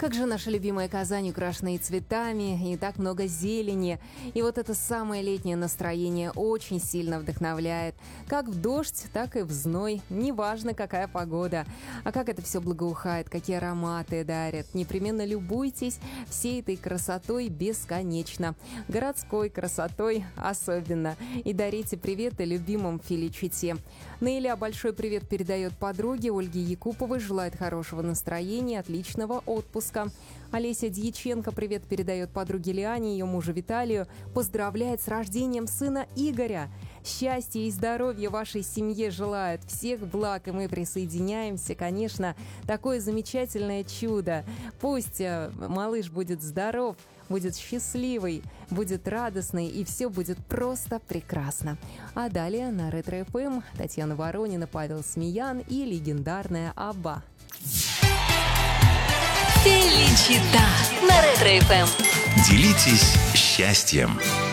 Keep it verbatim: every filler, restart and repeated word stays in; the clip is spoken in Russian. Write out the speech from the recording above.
как же наша любимая Казань, украшенная цветами, и так много зелени. И вот это самое летнее настроение очень сильно вдохновляет. Как в дождь, так и в зной. Неважно, какая погода. А как это все благоухает, какие ароматы дарят. Непременно любуйтесь всей этой красотой бесконечно. Городской красотой особенно. И дарите приветы любимым Филичите. Наиля большой привет передает подруге Ольге Якуповой. Желает хорошего настроения, отличного отпуска. Олеся Дьяченко привет передает подруге Лиане, ее мужу Виталию. Поздравляет с рождением сына Игоря. Счастья и здоровья вашей семье желают. Всех благ, и мы присоединяемся. Конечно, такое замечательное чудо. Пусть э, малыш будет здоров, будет счастливый, будет радостный, и все будет просто прекрасно. А далее на Ретро-эф эм Татьяна Воронина, Павел Смеян и легендарная Абба. Феличита на Ретро-эф эм. Делитесь счастьем.